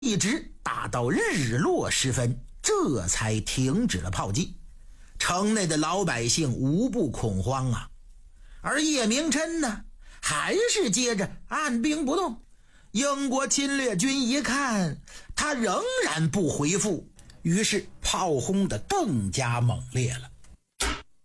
一直打到日落时分，这才停止了炮击。城内的老百姓无不恐慌啊。而叶明琛呢，还是接着按兵不动。英国侵略军一看他仍然不回复，于是炮轰得更加猛烈了。